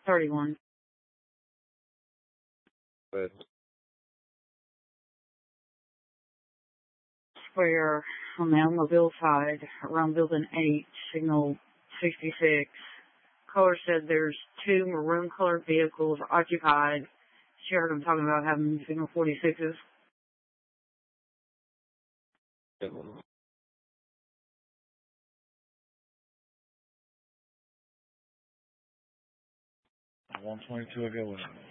31. But Square on the Elmaville side, around Building 8, Signal 66. Caller said there's 2 maroon-colored vehicles occupied. She heard them talking about having Signal 46s. yeah. 122 ago.